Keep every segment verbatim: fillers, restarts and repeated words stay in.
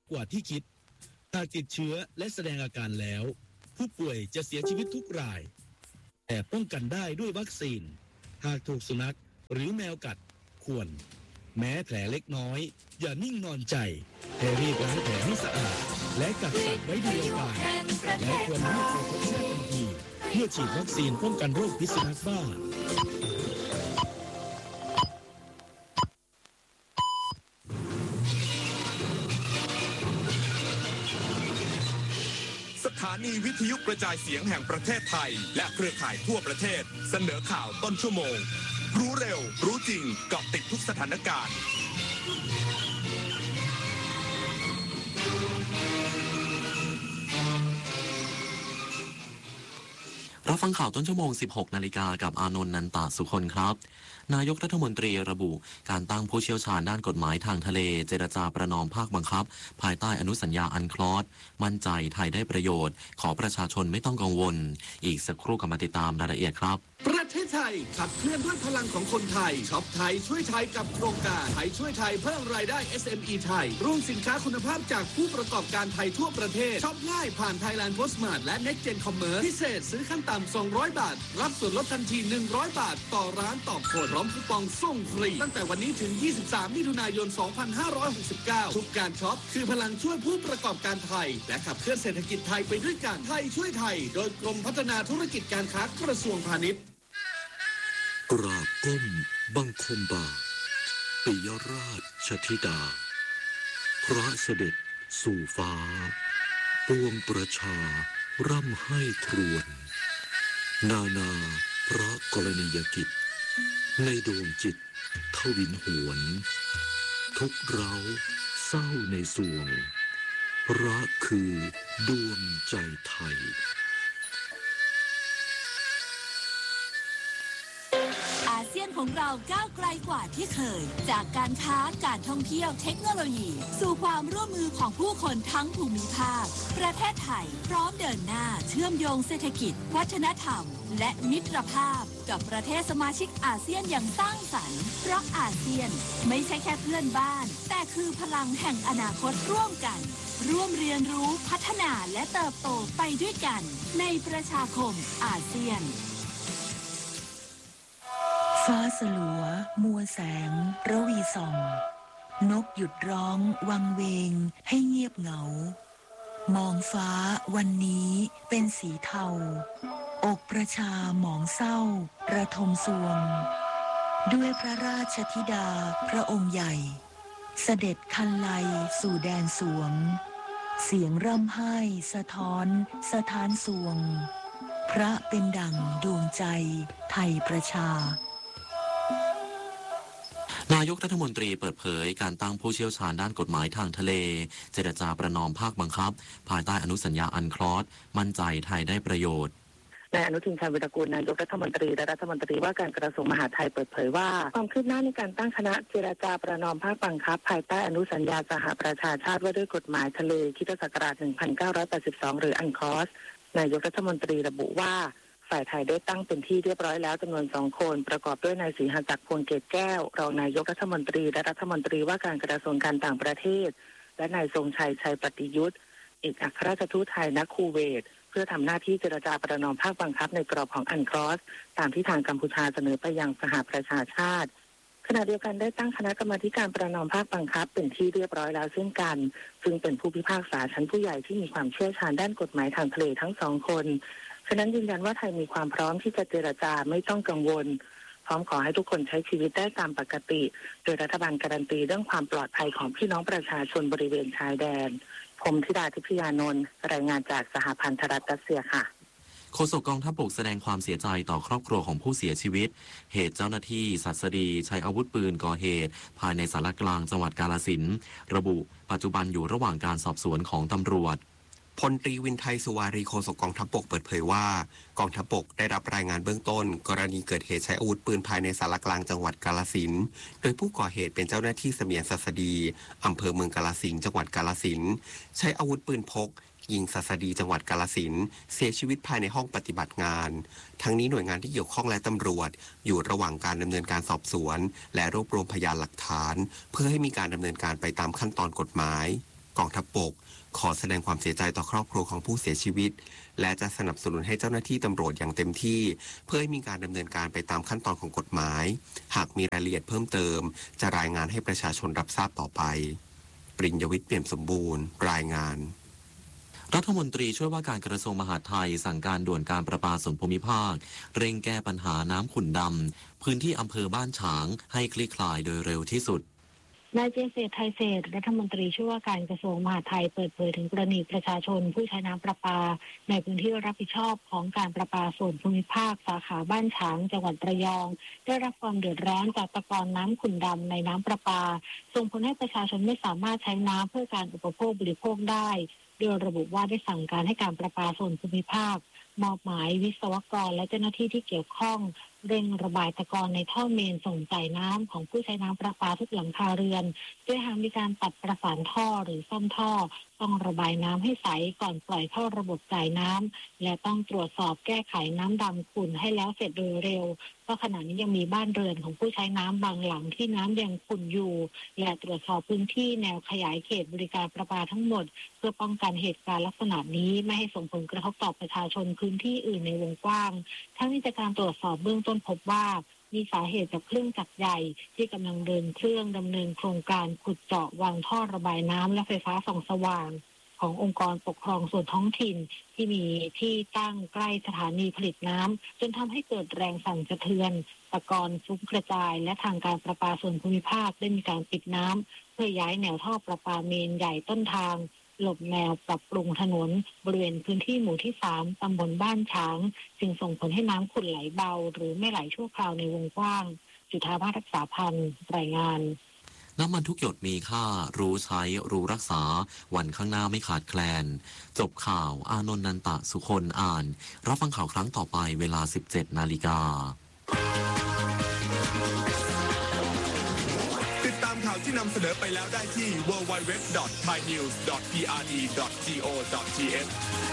กว่าที่คิดหากติดเชื้อและแสดงอาการแล้วผู้ป่วยจะเสียชีวิตทุกรายแต่ป้องกันได้ด้วยวัคซีนหากถูกสุนัขหรือแมวกัดควรแม้แผลเล็กน้อยอย่านิ่งนอนใจให้รีบล้างแผลให้สะอาดและกักสัตว์ไว้ดูแลกันและควรรีบไปพบแพทย์ทันทีเพื่อฉีดวัคซีนป้องกันโรคพิษสุนัขบ้าสถานีวิทยุกระจายเสียงแห่งประเทศไทยและเครือข่ายทั่วประเทศเสนอข่าวต้นชั่วโมงรู้เร็วรู้จริงเกาะติดทุกสถานการณ์รับฟังข่าวต้นชั่วโมง สิบหก นาฬิกากับอานนท์ นันตะสุคนครับนายกรัฐมนตรีระบุการตั้งผู้เชี่ยวชาญด้านกฎหมายทางทะเลเจรจาประนอมภาคบังคับภายใต้อนุสัญญาอันคลอสมั่นใจไทยได้ประโยชน์ขอประชาชนไม่ต้องกังวลอีกสักครู่กลับมาติดตามรายละเอียดครับประเทศไทยขับเคลื่อนด้วยพลังของคนไทยช็อปไทยช่วยไทยกับโครงการไทยช่วยไทยเพิ่มรายได้ เอส เอ็ม อี ไทยร่วมสินค้าคุณภาพจากผู้ประกอบการไทยทั่วประเทศช็อปง่ายผ่าน Thailand Postmart และ Next Gen Commerce พิเศษซื้อขั้นต่ำสองร้อยบาทรับส่วนลดทันทีหนึ่งร้อยบาทต่อร้านต่อคนพร้อมคูปองส่งฟรีตั้งแต่วันนี้ถึงยี่สิบสามมิถุนายนสองพันห้าร้อยหกสิบเก้าทุกการช็อปคือพลังช่วยผู้ประกอบการไทยและขับเคลื่อนเศรษฐกิจไทยไปด้วยกันไทยช่วยไทยโดยกรมพัฒนาธุรกิจการค้ากระทรวงพาณิชย์กราบก้มบังคมบาทปิยราชธิดาพระเสด็จสู่ฟ้าปวงประชาร่ำให้ครวญนานาพระกรณียกิจในดวงจิตทวินหวนทุกเร้าเศร้าในสวงรักคือดวงใจไทยอาเซียนของเราก้าวไกลกว่าที่เคยจากการค้าการท่องเที่ยวเทคโนโลยีสู่ความร่วมมือของผู้คนทั้งภูมิภาคประเทศไทยพร้อมเดินหน้าเชื่อมโยงเศรษฐกิจวัฒนธรรมและมิตรภาพกับประเทศสมาชิกอาเซียนอย่างสร้างสรรค์เพราะอาเซียนไม่ใช่แค่เพื่อนบ้านแต่คือพลังแห่งอนาคตร่วมกันร่วมเรียนรู้พัฒนาและเติบโตไปด้วยกันในประชาคมอาเซียนฟ้าสลัวมัวแสงระวีส่องนกหยุดร้องวังเวงให้เงียบเหงามองฟ้าวันนี้เป็นสีเทาอกประชาหมองเศร้าระทมสวงด้วยพระราชธิดาพระองค์ใหญ่เสด็จคันไลสู่แดนสวงเสียงร่ำไห้สะท้อนสะท้านสวงพระเป็นดั่งดวงใจไทยประชานายกรัฐมนตรีเปิดเผยการตั้งผู้เชี่ยวชาญด้านกฎหมายทางทะเลเจรจาประนอมภาคบังคับภายใต้อนุสัญญาอันคลอสมั่นใจไทยได้ประโยชน์นายอนุทินชาญวิรากูลนายกรัฐมนตรีและรัฐมนตรีว่าการกระทรวงมหาดไทยเปิดเผยว่าความคืบหน้าในการตั้งคณะเจรจาประนอมภาคบังคับภายใต้อนุสัญญาสหประชาชาติว่าด้วยกฎหมายทะเลคริสตศักราชหนึ่งพันเก้าร้อยแปดสิบสองหรืออันคลอสนายกรัฐมนตรีระบุว่าฝ่ายไทยได้ตั้งเป็นที่เรียบร้อยแล้วจำนวนสองคนประกอบด้วยนายศรีหศักดิ์พวงเกตแก้วรองนายกรัฐมนตรีและรัฐมนตรีว่าการกระทรวงการต่างประเทศและนายทรงชัยชัยปฏิยุทธ์เอกอัครราชทูตไทยณคูเวตเพื่อทำหน้าที่เจรจาประนอมภาคบังคับในกรอบของอันคลอสตามที่ทางกัมพูชาเสนอไปยังสหประชาชาติขณะเดียวกันได้ตั้งคณะกรรมาการประนอมภาคบังคับเป็นที่เรียบร้อยแล้วเช่นกันซึ่งเป็นผู้พิพากษาชั้นผู้ใหญ่ที่มีความเชี่ยวชาญด้านกฎหมายทางทะเลทั้งสองคนฉะนั้นยืนยันว่าไทยมีความพร้อมที่จะเจรจาไม่ต้องกังวลพร้อมขอให้ทุกคนใช้ชีวิตได้ตามปกติโดยรัฐบาลการันตีเรื่องความปลอดภัยของพี่น้องประชาชนบริเวณชายแดนพรหมธิดาทิพยานนท์รายงานจากสหพันธรัฐรัสเซียค่ะโฆษกกองทัพบกแสดงความเสียใจต่อครอบครัวของผู้เสียชีวิตเหตุเจ้าหน้าที่ศัสดีใช้อาวุธปืนก่อเหตุภายในศาลากลางจังหวัดกาฬสินธุ์ระบุปัจจุบันอยู่ระหว่างการสอบสวนของตำรวจพลตรีวินไทยสุวารีโฆษกกองทัพบกเปิดเผยว่ากองทัพบกได้รับรายงานเบื้องต้นกรณีเกิดเหตุใช้อาวุธปืนภายในศาลากลางจังหวัดกาฬสินธุ์โดยผู้ก่อเหตุเป็นเจ้าหน้าที่เสมียนศัสดีอำเภอเมืองกาฬสินธุ์จังหวัดกาฬสินธุ์ใช้อาวุธปืนพกยิงศัสดีจังหวัดกาฬสินธุ์เสียชีวิตภายในห้องปฏิบัติงานทั้งนี้หน่วยงานที่เกี่ยวข้องและตำรวจอยู่ระหว่างการดำเนินการสอบสวนและรวบรวมพยานหลักฐานเพื่อให้มีการดำเนินการไปตามขั้นตอนกฎหมายกองทัพบกขอแสดงความเสียใจต่อครอบครัวของผู้เสียชีวิตและจะสนับสนุนให้เจ้าหน้าที่ตำรวจอย่างเต็มที่เพื่อให้มีการดำเนินการไปตามขั้นตอนของกฎหมายหากมีรายละเอียดเพิ่มเติมจะรายงานให้ประชาชนรับทราบต่อไปปริญญวิทย์เปี่ยมสมบูรณ์รายงานรัฐมนตรีช่วยว่าการกระทรวงมหาดไทยสั่งการด่วนการประปาส่วนภูมิภาคเร่งแก้ปัญหาน้ำขุ่นดำพื้นที่อำเภอบ้านฉางให้คลี่คลายโดยเร็วที่สุดนายเจษฎไทยเศรษฐ์รัฐมนตรีช่วยว่าการกระทรวงมหาดไทยเปิดเผยถึงกรณีประชาชนผู้ใช้น้ำประปาในพื้นที่รับผิดชอบของการประปาส่วนภูมิภาคสาขาบ้านฉางจังหวัดระยองได้รับความเดือดร้อนจากตะกอนน้ำขุ่นดำในน้ำประปาส่งผลให้ประชาชนไม่สามารถใช้น้ำเพื่อการอุปโภคบริโภคได้โดยระบุว่าได้สั่งการให้การประปาส่วนภูมิภาคมอบหมายวิศวกรและเจ้าหน้าที่ที่เกี่ยวข้องเร่งระบายตะกอนในท่อเมนส่งจ่ายน้ำของผู้ใช้น้ำประปาทุกหลังคาเรือนโดยหากมีการตัดประสานท่อหรือซ่อมท่อต้องระบายน้ำให้ใสก่อนปล่อยเข้าระบบจ่ายน้ำและต้องตรวจสอบแก้ไขน้ำดำขุ่นให้แล้วเสร็จโดยเร็วเพราะขณะนี้ยังมีบ้านเรือนของผู้ใช้น้ำบางหลังที่น้ำยังขุ่นอยู่และตรวจสอบพื้นที่แนวขยายเขตบริการประปาทั้งหมดเพื่อป้องกันเหตุการณ์ลักษณะนี้ไม่ให้ส่งผลกระทบต่อประชาชนพื้นที่อื่นในวงกว้างทั้งนี้จากการตรวจสอบเบื้องต้นพบว่ามีสาเหตุจากเครื่องจักรใหญ่ที่กำลังเดินเครื่องดำเนินโครงการขุดเจาะวางท่อระบายน้ำและไฟฟ้าส่องสว่างขององค์กรปกครองส่วนท้องถิ่นที่มีที่ตั้งใกล้สถานีผลิตน้ำจนทำให้เกิดแรงสั่นสะเทือนตะกอนฟุ้งกระจายและทางการประปาส่วนภูมิภาคได้มีการปิดน้ำเพื่อย้ายแนวท่อประปาเมนใหญ่ต้นทางหลบแนวปรับปรุงถนนบริเวณพื้นที่หมู่ที่สามตำบลบ้านฉางจึงส่งผลให้น้ำขุ่นไหลเบาหรือไม่ไหลชั่วคราวในวงกว้างจุฑาภารักษาพันธ์รายงานน้ำมันทุกหยดมีค่ารู้ใช้รู้รักษาวันข้างหน้าไม่ขาดแคลนจบข่าวอานนท์นันตะสุคนอ่านรับฟังข่าวครั้งต่อไปเวลา สิบเจ็ดนาฬิกาติดตามข่าวที่นำเสนอไปแล้วได้ที่ ดับเบิลยู ดับเบิลยู ดับเบิลยู ดอท ไทยนิวส์ ดอท พี อาร์ ดี ดอท จี โอ ดอท ที เอช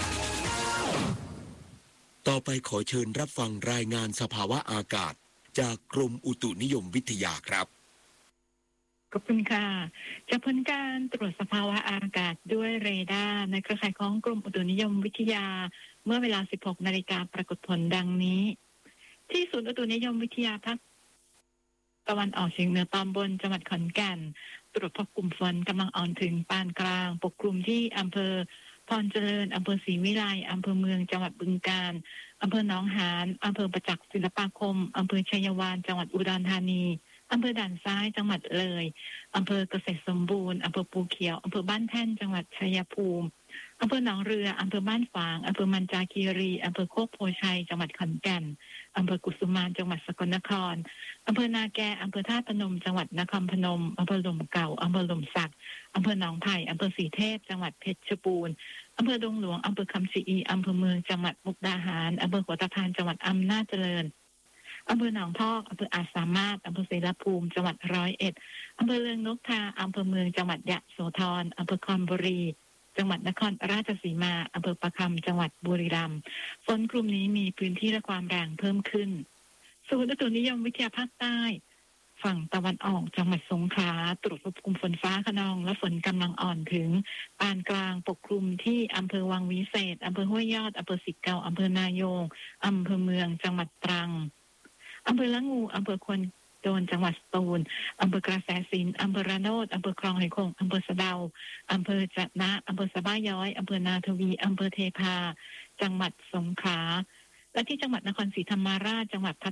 ต่อไปขอเชิญรับฟังรายงานสภาวะอากาศจากกรมอุตุนิยมวิทยาครับขอบคุณค่ะจากผลการตรวจสภาวะอากาศด้วยเรดาร์ในเครือข่ายของกรมอุตุนิยมวิทยาเมื่อเวลา สิบหกนาฬิกาปรากฏผลดังนี้ที่ศูนย์อุตุนิยมวิทยาภาคตะวันออกเฉียงเหนือตอนบนจังหวัดขอนแก่นตรวจพบกลุ่มฝนกำลังอ่อนถึงปานกลางปกคลุมที่อำเภอพรเจริญอำเภอศรีวิไลอำเภอเมืองจังหวัดบึงกาฬอำเภอหนองหานอำเภอประจักษ์ศิลปาคมอำเภอชัยวานจังหวัดอุดรธานีอำเภอด่านซ้ายจังหวัดเลยอำเภอเกษตรสมบูรณ์อำเภอปูเขียวอำเภอบ้านแท่นจังหวัดชัยภูมิอำเภอหนองเรืออำเภอบ้านฝางอำเภอมันจาคีรีอำเภอโคกโพชัยจังหวัดขอนแก่นอำเภอกุสุมานจังหวัดสกลนครอำเภอนาแกอำเภอท่าพนมจังหวัดนครพนมอำเภอหล่มเก่าอำเภอหล่มสักอำเภอหนองไผ่อำเภอสีเทพจังหวัดเพชรบูรณ์อำเภอดงหลวงอำเภอคำชะอีอำเภอเมืองจังหวัดมุกดาหารอำเภอหัวตะพานจังหวัดอำนาจเจริญอำเภอหนองพอกอำเภออาจสามารถอำเภอเสรภูมิจังหวัดร้อยเอ็ดอำเภอเรืองนกทาอำเภอเมืองจังหวัดยะโสธรอำเภอคอนบุรีจังหวัดนครราชสีมาอำเภอประคำจังหวัดบุรีรัมย์ฝนกลุ่มนี้มีพื้นที่และความแรงเพิ่มขึ้นศูนย์อุตุนิยมวิทยาภาคใต้ฝั่งตะวันออกจังหวัดสงขลาตรวจพบกลุ่มฝนฟ้าคะนองและฝนกำลังอ่อนถึงปานกลางปกคลุมที่อำเภอวังวิเศษอำเภอห้วยยอดอำเภอสิเกาอำเภอนายงอำเภอเมืองจังหวัดตรังอำเภอละงูอำเภอควนโดนจังหวัดสตูลอำเภอกระแสสินอำเภอระโนดอำเภอคลองไหคงอำเภอสะเดาอำเภอจะนะอำเภอสะบ้าย้อยอำเภอนาทวีอำเภอเทพาจังหวัดสงขลาและที่จังหวัดนครศรีธรรมราชจังหวัดพั